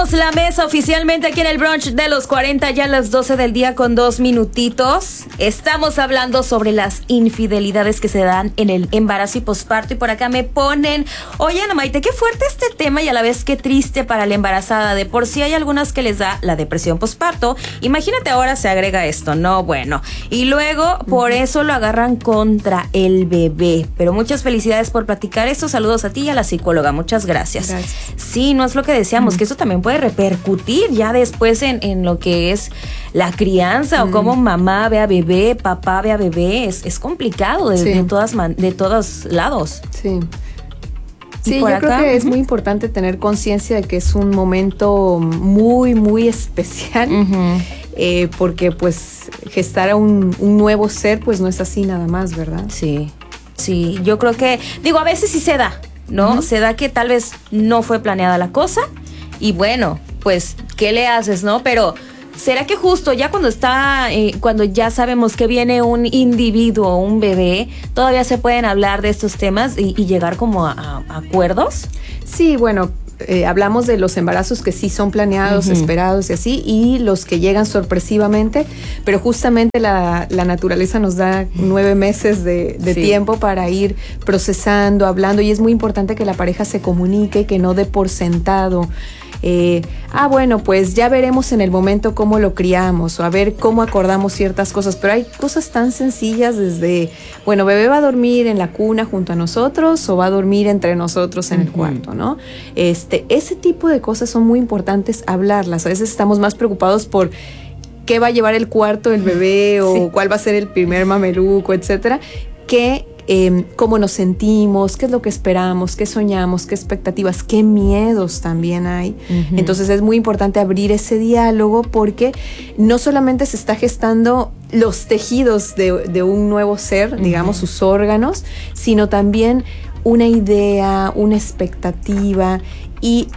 Abrimos la mesa oficialmente aquí en el brunch de los 40, ya a las 12 del día con 2 minutitos. Estamos hablando sobre las infidelidades que se dan en el embarazo y posparto. Y por acá me ponen, oye Ana Maite, qué fuerte este tema y a la vez qué triste para la embarazada. De por sí hay algunas que les da la depresión posparto. Imagínate ahora se agrega esto, no bueno. Y luego por eso lo agarran contra el bebé. Pero muchas felicidades por platicar esto. Saludos a ti y a la psicóloga. Muchas gracias. Sí, no es lo que decíamos, que eso también puede repercutir ya después en lo que es la crianza o cómo mamá ve a bebé, papá ve a bebé. Es complicado de todos lados. Sí. Sí, yo creo que es muy importante tener conciencia de que es un momento muy, muy especial, porque pues gestar a un nuevo ser pues no es así nada más, ¿verdad? Sí, yo creo que, a veces sí se da, ¿no? Se da que tal vez no fue planeada la cosa y bueno, pues, ¿qué le haces, no? Pero ¿será que justo ya cuando ya sabemos que viene un individuo, un bebé, todavía se pueden hablar de estos temas y llegar como a acuerdos? Sí, bueno, hablamos de los embarazos que sí son planeados, esperados y así, y los que llegan sorpresivamente, pero justamente la naturaleza nos da 9 meses de tiempo para ir procesando, hablando, y es muy importante que la pareja se comunique y que no dé por sentado. Bueno, pues ya veremos en el momento cómo lo criamos o a ver cómo acordamos ciertas cosas, pero hay cosas tan sencillas desde, bueno, bebé va a dormir en la cuna junto a nosotros o va a dormir entre nosotros en el cuarto, ¿no? Ese tipo de cosas son muy importantes hablarlas. A veces estamos más preocupados por qué va a llevar el cuarto el bebé o cuál va a ser el primer mameluco, etcétera, que cómo nos sentimos, qué es lo que esperamos, qué soñamos, qué expectativas, qué miedos también hay. Entonces es muy importante abrir ese diálogo porque no solamente se está gestando los tejidos de un nuevo ser, digamos sus órganos, sino también una idea, una expectativa y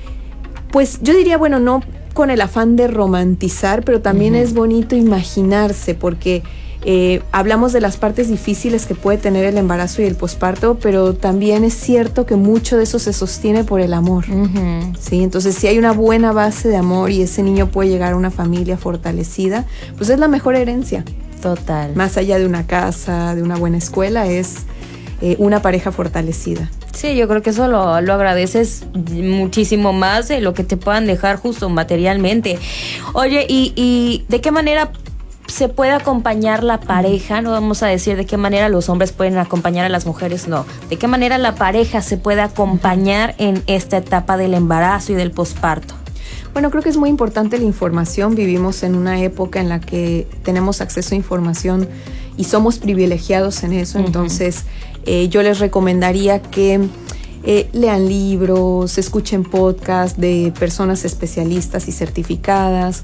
pues yo diría, bueno, no con el afán de romantizar, pero también es bonito imaginarse porque hablamos de las partes difíciles que puede tener el embarazo y el posparto, pero también es cierto que mucho de eso se sostiene por el amor. ¿Sí? Entonces, si hay una buena base de amor y ese niño puede llegar a una familia fortalecida, pues es la mejor herencia. Total. Más allá de una casa, de una buena escuela, es una pareja fortalecida. Sí, yo creo que eso lo agradeces muchísimo más de lo que te puedan dejar justo materialmente. Oye, ¿y de qué manera se puede acompañar la pareja? No vamos a decir de qué manera los hombres pueden acompañar a las mujeres, no. ¿De qué manera la pareja se puede acompañar en esta etapa del embarazo y del posparto? Bueno, creo que es muy importante la información. Vivimos en una época en la que tenemos acceso a información y somos privilegiados en eso. Entonces, yo les recomendaría que lean libros, escuchen podcasts de personas especialistas y certificadas,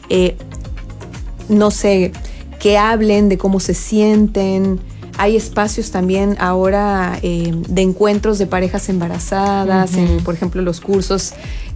no sé, que hablen de cómo se sienten. Hay espacios también ahora de encuentros de parejas embarazadas, por ejemplo, los cursos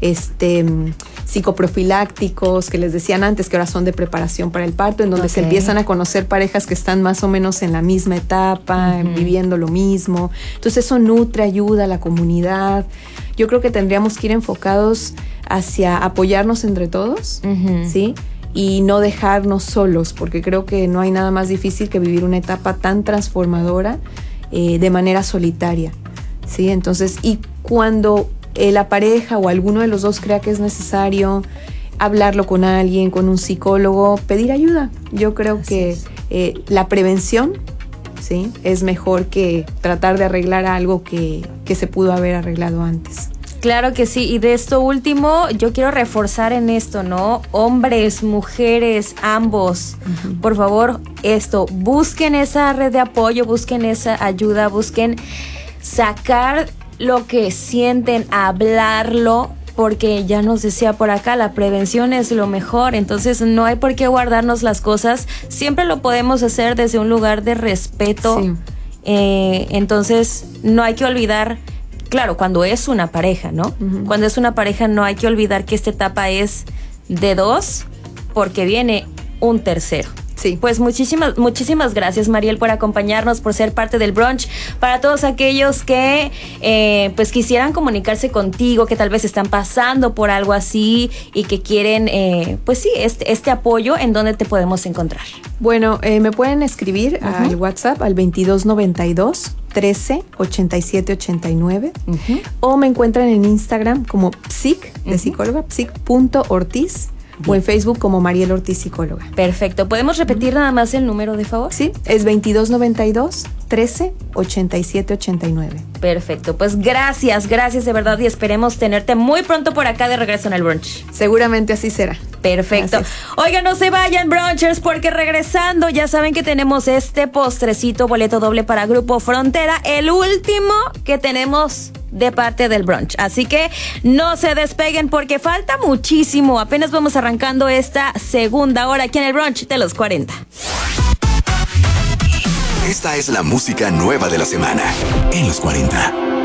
psicoprofilácticos que les decían antes, que ahora son de preparación para el parto, en donde se empiezan a conocer parejas que están más o menos en la misma etapa, viviendo lo mismo. Entonces eso nutre, ayuda a la comunidad. Yo creo que tendríamos que ir enfocados hacia apoyarnos entre todos, ¿sí? Y no dejarnos solos, porque creo que no hay nada más difícil que vivir una etapa tan transformadora de manera solitaria, ¿sí? Entonces, y cuando la pareja o alguno de los dos crea que es necesario hablarlo con alguien, con un psicólogo, pedir ayuda. Yo creo que la prevención, ¿sí?, es mejor que tratar de arreglar algo que se pudo haber arreglado antes. Claro que sí, y de esto último yo quiero reforzar en esto, ¿no? Hombres, mujeres, ambos, por favor, busquen esa red de apoyo, busquen esa ayuda, busquen sacar lo que sienten, hablarlo, porque ya nos decía por acá, la prevención es lo mejor, entonces no hay por qué guardarnos las cosas, siempre lo podemos hacer desde un lugar de respeto, entonces no hay que olvidar. Claro, cuando es una pareja, ¿no? Cuando es una pareja no hay que olvidar que esta etapa es de 2 porque viene un tercero. Sí. Pues muchísimas gracias, Mariel, por acompañarnos, por ser parte del brunch. Para todos aquellos que pues quisieran comunicarse contigo, que tal vez están pasando por algo así y que quieren, pues sí, este apoyo, ¿en dónde te podemos encontrar? Bueno, me pueden escribir al WhatsApp al 2292 13 87 89 o me encuentran en Instagram como psic, de psicóloga, psic.ortiz. O en Facebook como Mariel Ortiz Psicóloga. Perfecto. ¿Podemos repetir nada más el número, de favor? Sí, es 2292 13 87 89. Perfecto. Pues gracias de verdad y esperemos tenerte muy pronto por acá de regreso en el brunch. Seguramente así será. Perfecto. Gracias. Oigan, no se vayan, brunchers, porque regresando ya saben que tenemos este postrecito, boleto doble para Grupo Frontera, el último que tenemos de parte del brunch. Así que no se despeguen porque falta muchísimo. Apenas vamos arrancando esta segunda hora aquí en el brunch de los 40. Esta es la música nueva de la semana en los 40.